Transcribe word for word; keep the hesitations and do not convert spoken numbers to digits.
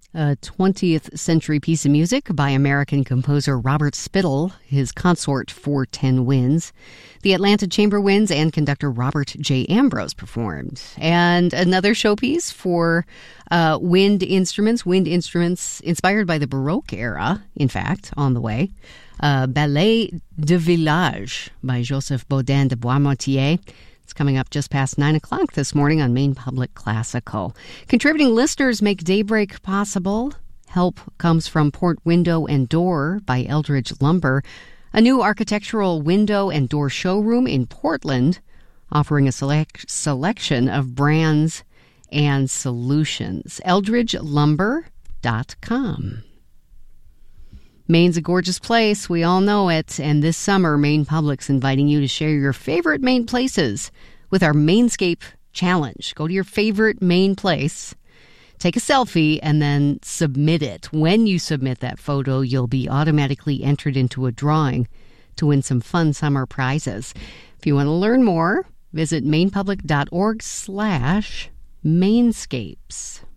A twentieth century piece of music by American composer Robert Spittle, his consort for ten Winds. The Atlanta Chamber Winds and conductor Robert J. Ambrose performed. And another showpiece for uh, wind instruments, wind instruments inspired by the Baroque era, in fact, on the way. Uh, Ballet de Village by Joseph Baudin de Boismortier. It's coming up just past nine o'clock this morning on Maine Public Classical. Contributing listeners make Daybreak possible. Help comes from Port Window and Door by Eldridge Lumber, a new architectural window and door showroom in Portland, offering a select selection of brands and solutions. eldridge lumber dot com. Maine's a gorgeous place. We all know it. And this summer, Maine Public's inviting you to share your favorite Maine places with our Mainscape Challenge. Go to your favorite Maine place, take a selfie, and then submit it. When you submit that photo, you'll be automatically entered into a drawing to win some fun summer prizes. If you want to learn more, visit mainepublic dot org slash mainscapes.